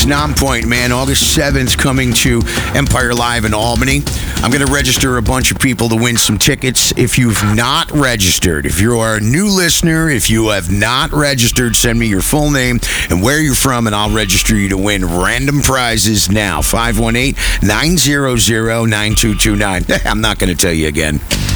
is Nonpoint, man. August 7th coming to Empire Live in Albany. I'm going to register a bunch of people to win some tickets. If you've not registered, if you are a new listener, if you have not registered, send me your full name and where you're from, and I'll register you to win random prizes now. 518-900-9229. I'm not going to tell you again.